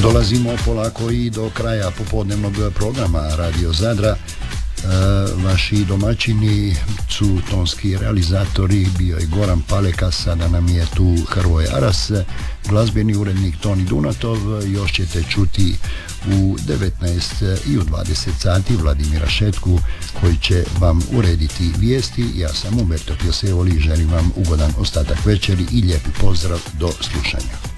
Dolazimo polako i do kraja popodnevnog programa Radio Zadra. Vaši domaćini su tonski realizatori, bio je Goran Paleka, sada nam je tu Hrvoje Aras, glazbeni urednik Toni Dunatov. Još ćete čuti u 19 i u 20 sati Vladimira Šetku koji će vam urediti vijesti. Ja sam Umberto Piosevoli, želim vam ugodan ostatak večeri i lijepi pozdrav, do slušanja.